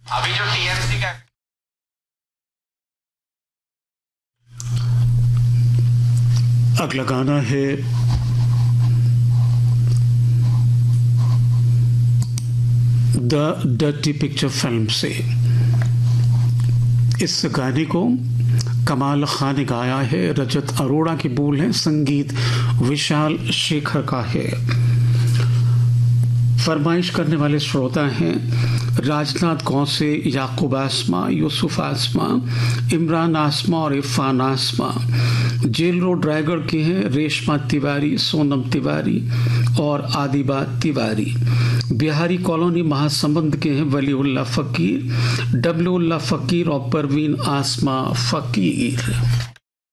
अभी जो टीएमसी का अगला गाना है द डर्टी पिक्चर फिल्म से। इस गाने को कमाल खान ने गाया है, रजत अरोड़ा की बोल है, संगीत विशाल शेखर का है। फरमाइश करने वाले श्रोता हैं राजनाथ गांव से याकूब आसमा, यूसुफ आसमा, इमरान आसमा और इरफान आसमा। जेल रोड रायगढ़ के हैं रेशमा तिवारी, सोनम तिवारी और आदिबा तिवारी। बिहारी कॉलोनी महासंबंध के हैं वलीउल्लाह फकीर, डब्लूउल्लाह फकीर और परवीन आसमा फकीर।